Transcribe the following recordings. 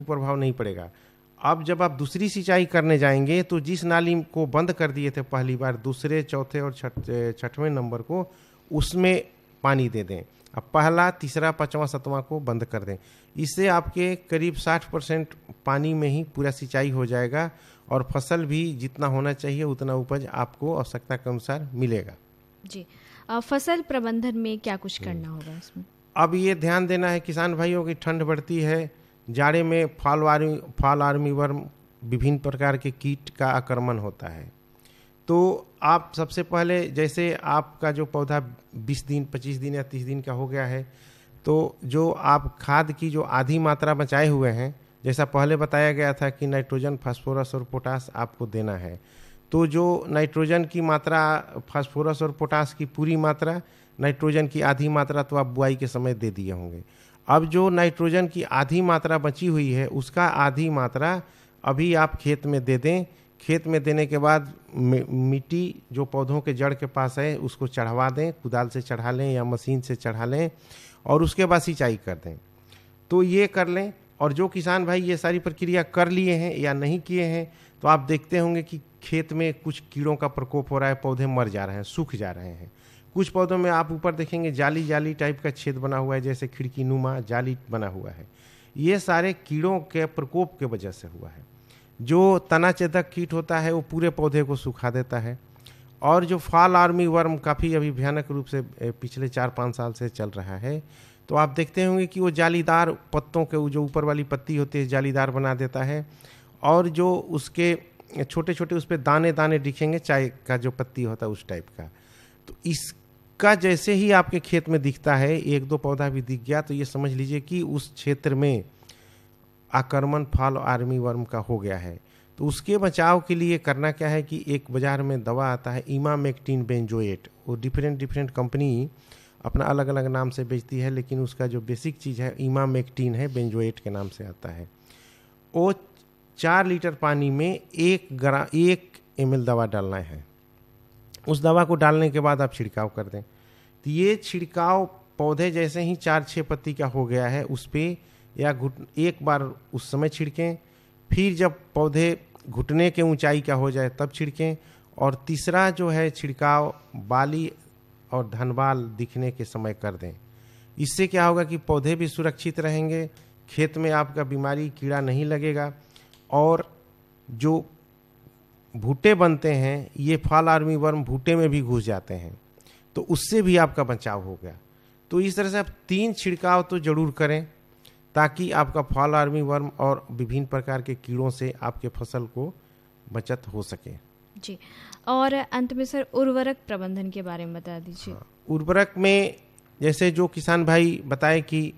प्रभाव नहीं पड़ेगा। अब जब आप दूसरी सिंचाई करने जाएंगे तो जिस नाली को बंद कर दिए थे पहली बार, दूसरे, चौथे और छठवें नंबर को, उसमें पानी दे दें। अब पहला, तीसरा, पांचवा, सातवां को बंद कर दें। इससे आपके करीब 60% पानी में ही पूरा सिंचाई हो जाएगा और फसल भी जितना होना चाहिए उतना उपज आपको आवश्यकता के अनुसार मिलेगा। जी, फसल प्रबंधन में क्या कुछ करना होगा इसमें? अब ये ध्यान देना है किसान भाइयों की, ठंड बढ़ती है, जाड़े में फॉल आर्मी वर्म, विभिन्न प्रकार के कीट का आक्रमण होता है। तो आप सबसे पहले, जैसे आपका जो पौधा 20 दिन, 25 दिन या 30 दिन का हो गया है, तो जो आप खाद की जो आधी मात्रा बचाए हुए हैं, जैसा पहले बताया गया था कि नाइट्रोजन, फास्फोरस और पोटास आपको देना है, तो जो नाइट्रोजन की मात्रा, फास्फोरस और पोटास की पूरी मात्रा, नाइट्रोजन की आधी मात्रा तो आप बुआई के समय दे दिए होंगे। अब जो नाइट्रोजन की आधी मात्रा बची हुई है उसका आधी मात्रा अभी आप खेत में दे दें। खेत में देने के बाद मिट्टी जो पौधों के जड़ के पास है उसको चढ़वा दें, कुदाल से चढ़ा लें या मशीन से चढ़ा लें, और उसके बाद सिंचाई कर दें। तो ये कर लें। और जो किसान भाई ये सारी प्रक्रिया कर लिए हैं या नहीं किए हैं, तो आप देखते होंगे कि खेत में कुछ कीड़ों का प्रकोप हो रहा है, पौधे मर जा रहे हैं, सूख जा रहे हैं। कुछ पौधों में आप ऊपर देखेंगे जाली जाली टाइप का छेद बना हुआ है, जैसे खिड़की नुमा जाली बना हुआ है। ये सारे कीड़ों के प्रकोप के वजह से हुआ है। जो तनाछेदक कीट होता है वो पूरे पौधे को सुखा देता है। और जो फॉल आर्मी वर्म काफ़ी अभी भयानक रूप से पिछले 4-5 साल से चल रहा है, तो आप देखते होंगे कि वो जालीदार पत्तों के जो ऊपर वाली पत्ती होती है जालीदार बना देता है, और जो उसके छोटे छोटे उस पर दाने दाने दिखेंगे, चाय का जो पत्ती होता है उस टाइप का। तो इसका जैसे ही आपके खेत में दिखता है, 1-2 पौधा भी दिख गया, तो ये समझ लीजिए कि उस क्षेत्र में आक्रमण फॉल आर्मी वर्म का हो गया है। तो उसके बचाव के लिए करना क्या है कि एक बाजार में दवा आता है इमामेक्टिन बेंजोएट, वो डिफरेंट कंपनी अपना अलग अलग नाम से बेचती है, लेकिन उसका जो बेसिक चीज़ है इमामेक्टिन है, बेंजोएट के नाम से आता है। वो 4 लीटर पानी में 1 ml दवा डालना है। उस दवा को डालने के बाद आप छिड़काव कर दें। तो ये छिड़काव पौधे जैसे ही 4-6 पत्ती का हो गया है उस पर या एक बार उस समय छिड़कें, फिर जब पौधे घुटने के ऊंचाई का हो जाए तब छिड़कें, और तीसरा जो है छिड़काव बाली और धनबाल दिखने के समय कर दें। इससे क्या होगा कि पौधे भी सुरक्षित रहेंगे, खेत में आपका बीमारी कीड़ा नहीं लगेगा, और जो भूटे बनते हैं, ये फॉल आर्मी वर्म भूटे में भी घुस जाते हैं, तो उससे भी आपका बचाव हो गया। तो इस तरह से आप 3 छिड़काव तो जरूर करें ताकि आपका फॉल आर्मी वर्म और विभिन्न प्रकार के कीड़ों से आपके फसल को बचत हो सके। जी, और अंत में सर उर्वरक प्रबंधन के बारे में बता दीजिए। हाँ, उर्वरक में जैसे जो किसान भाई बताए कि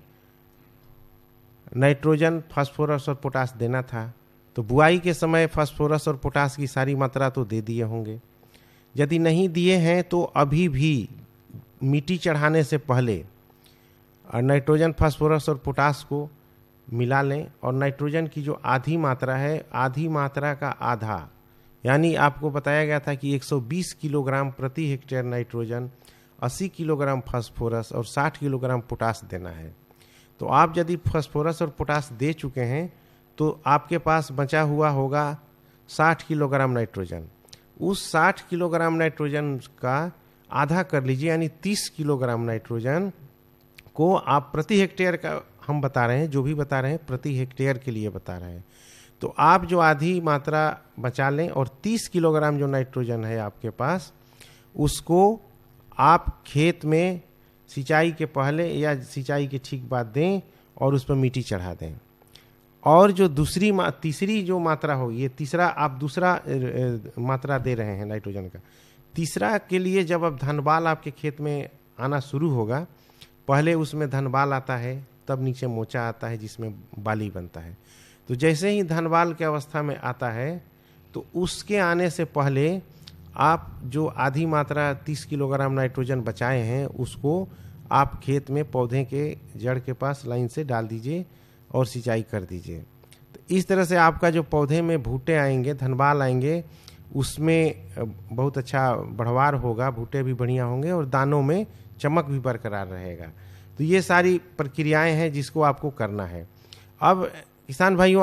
नाइट्रोजन, फास्फोरस और पोटास देना था, तो बुआई के समय फास्फोरस और पोटास की सारी मात्रा तो दे दिए होंगे। यदि नहीं दिए हैं तो अभी भी मिट्टी चढ़ाने से पहले नाइट्रोजन, फास्फोरस और पोटास को मिला लें, और नाइट्रोजन की जो आधी मात्रा है, आधी मात्रा का आधा, यानी आपको बताया गया था कि 120 किलोग्राम प्रति हेक्टेयर नाइट्रोजन, 80 किलोग्राम फास्फोरस और 60 किलोग्राम पोटास देना है। तो आप यदि फास्फोरस और पोटास दे चुके हैं तो आपके पास बचा हुआ होगा 60 किलोग्राम नाइट्रोजन। उस 60 किलोग्राम नाइट्रोजन का आधा कर लीजिए, यानी 30 किलोग्राम नाइट्रोजन को आप प्रति हेक्टेयर का, हम बता रहे हैं जो भी बता रहे हैं प्रति हेक्टेयर के लिए बता रहे हैं, तो आप जो आधी मात्रा बचा लें और 30 किलोग्राम जो नाइट्रोजन है आपके पास, उसको आप खेत में सिंचाई के पहले या सिंचाई के ठीक बाद दें और उस पर मिट्टी चढ़ा दें। और जो तीसरी जो मात्रा हो, ये तीसरा आप दूसरा मात्रा दे रहे हैं नाइट्रोजन का, तीसरा के लिए जब अब धनबाल आपके खेत में आना शुरू होगा, पहले उसमें धनबाल आता है, तब नीचे मोचा आता है जिसमें बाली बनता है। तो जैसे ही धनबाल के अवस्था में आता है, तो उसके आने से पहले आप जो आधी मात्रा 30 किलोग्राम नाइट्रोजन बचाए हैं उसको आप खेत में पौधे के जड़ के पास लाइन से डाल दीजिए और सिंचाई कर दीजिए। तो इस तरह से आपका जो पौधे में भूटे आएंगे, धनबाल आएंगे, उसमें बहुत अच्छा बढ़वार होगा, भूटे भी बढ़िया होंगे और दानों में चमक भी बरकरार रहेगा। तो ये सारी प्रक्रियाएं हैं जिसको आपको करना है। अब किसान भाइयों